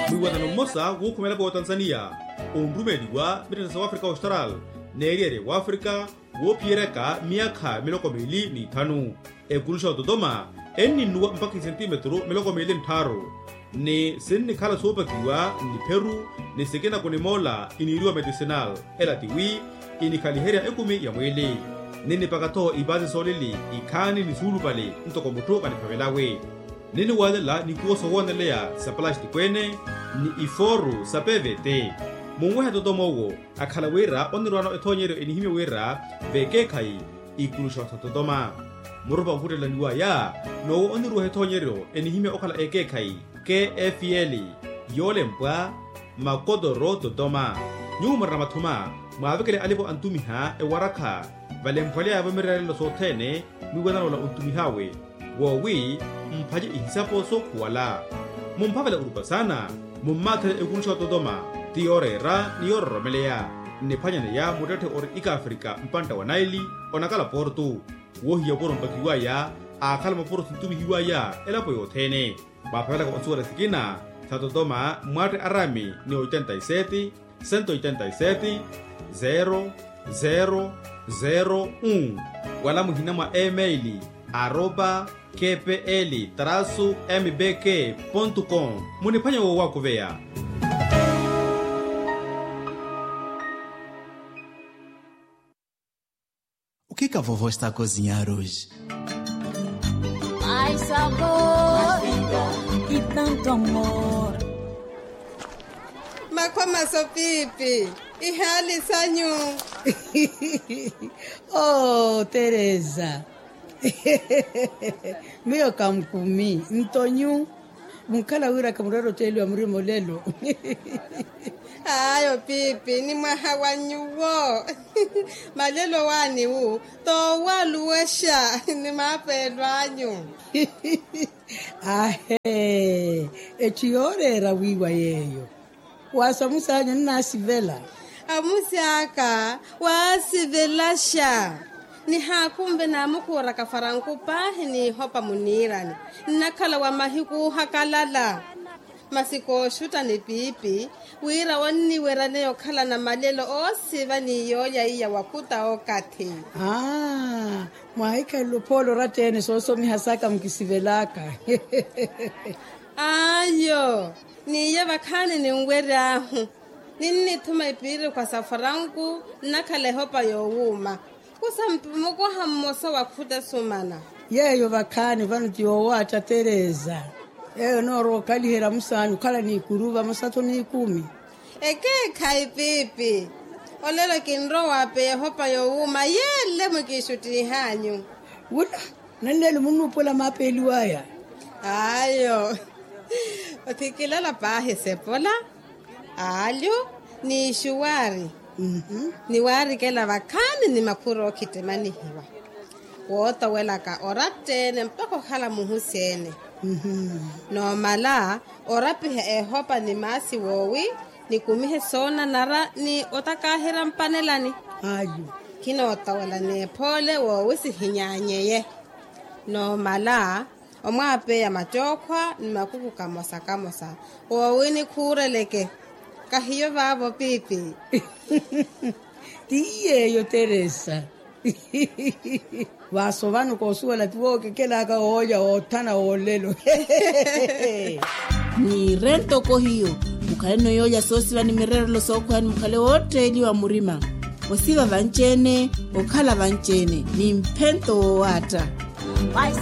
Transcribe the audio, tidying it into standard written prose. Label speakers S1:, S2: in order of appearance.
S1: Mwiwatano mmosa wukumela wa Tanzania undumeliwa Britain South Africa Austral neriere wa Africa wopiereka miaka 25 ekulusha Dodoma eni nuwa mpaka centimetro 25 ni sinni kala sopakiwa ni Peru ni sekena kunimola iniriwa medicinal elatiwi inikaliheria ekumi ya mwili nini pakato ibazi solili ikani ni sulubali ntoko mutu kanipamelawe nini walela ni kuoso wanelea sa plastic kwene ni iforu sa PVT mungweha Dodomowo akalawera onirwano etonyero enihime wera vekekai ikulusha Dodoma murupa hurela niwa ya no onirwa etonyero enihime okala ekekai KFL yolempwa makodoro Dodoma nyumara mathuma mwavekele alipo antumiha ewaraka valempwale avamerele lo sotene miwedano la untumihawe wowi mpaje ihisapo sokuwala mumpavela urupa sana mummatele ekulusha Dodoma tiorera niyororomelea nipanyane ya mutete ori ika Afrika mpanta wa Naili onakala portu wohiya poro mpakiwaya akala maporo sintumihiwaya elapo yotene mapavela kwa onsuwa sikina sa Dodoma mwate arami ni 87 187 0001 wala muhina mwa emaili @kpl-mbk.com munipanya wo wako vea
S2: O que a vovó está a cozinhar hoje?
S3: Mais sabor, mais vida e tanto amor.
S4: Makwama sopipi, ihali sanyu.
S5: Oh, Teresa. Mio kamkumi, ntonyu. Mukala wira kamurero telu amrimo lelo.
S4: Ayo pipi, ni mahawanyuwo. Malelo wani wu, to waluwesha, ni mapelwanyu.
S5: Ahe, echiore rawiwa yeyo. Wasamusanya nasivela.
S4: Amusiaka, wasivelasha. Ni hakumbe na mukura kafaranku pahi ni hopa munirani. Nakala wa mahiku hakalala. Masiko shuta ni pipi. Wira wani werane yokala na malelo osiva ni yoya iya wakuta okati.
S5: Mwaika ilupolo ratene soso mihasaka mkisivelaka.
S4: Ayo, ni yaba kani ni ngwere ahu. Nini tuma ipiri kwa safarangu nakale hopa yowuma. Kusa mpumuko hammosa wakuta sumana.
S5: Yeyo bakani vanu tiyowacha Teresa. Yeyo noro kalihera musanyu kala ni kuruva masato ni 10.
S4: Eke kai pipi. Olelo kinro wape hopa yowuma yele mukishuti hanyu.
S5: Wula, nalele munupola mapeli waya.
S4: Ayo. Otikilala pahe sepola. Alyo ni shuwari. Ni wari kela wakani ni makuro kitemani hiwa. Wota welaka oratene mpako khala muhusene. No mala orapihe hopa ni masi wowi ni kumihe sona nara ni otakahira mpanelani.
S5: Ayo.
S4: Kino otawela ni pole wowi si hinyanyeye. No mala omwape ya machokwa ni makuku kamosa. Wowi ni kureleke. Kahiyo vavo pipi.
S5: Tiyeyo Teresa. Wasovanu kosuela tuwoke kelaka oya otana olelo.
S3: Ni rento kohiyo. Mukale no yoya sosiva ni mirero lo sokwani mukale wote ili wa murima. Wasiva vanchene, okala vanchene. Ni mpento wata.